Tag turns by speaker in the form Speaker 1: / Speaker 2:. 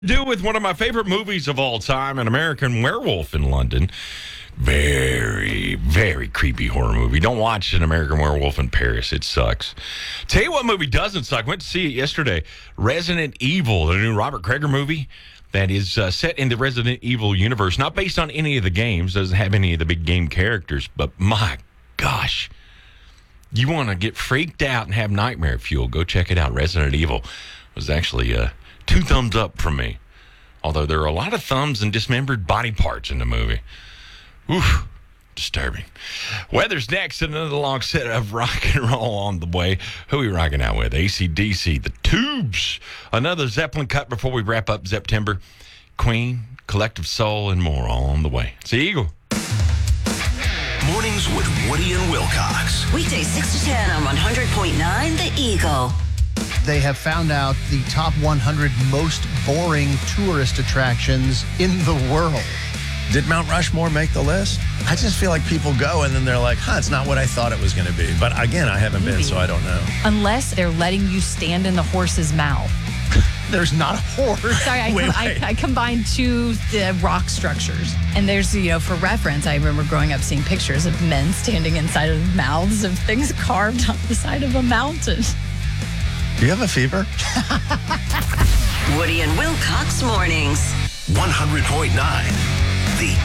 Speaker 1: Do with one of my favorite movies of all time, An American Werewolf in London. Very, very creepy horror movie. Don't watch An American Werewolf in Paris. It sucks. Tell you what movie doesn't suck. Went to see it yesterday. Resident Evil, the new Robert Krager movie that is set in the Resident Evil universe. Not based on any of the games. Doesn't have any of the big game characters. But my gosh. You want to get freaked out and have nightmare fuel, go check it out. Resident Evil was actually 2 thumbs up from me. Although there are a lot of thumbs and dismembered body parts in the movie. Oof, disturbing. Weather's next, and another long set of rock and roll on the way. Who are we rocking out with? AC/DC, The Tubes. Another Zeppelin cut before we wrap up September. Queen, Collective Soul, and more all on the way. It's the Eagle.
Speaker 2: Mornings with Woody and Wilcox.
Speaker 3: Weekdays 6 to 10 on 100.9 The Eagle.
Speaker 4: They have found out the top 100 most boring tourist attractions in the world.
Speaker 5: Did Mount Rushmore make the list? I just feel like people go and then they're like, it's not what I thought it was going to be. But again, I haven't been, so I don't know.
Speaker 6: Unless they're letting you stand in the horse's mouth.
Speaker 4: There's not a horse.
Speaker 6: Sorry, I combined 2 rock structures. And there's, for reference, I remember growing up seeing pictures of men standing inside of the mouths of things carved on the side of a mountain.
Speaker 5: Do you have a fever?
Speaker 3: Woody and Wilcox mornings.
Speaker 2: 100.9 The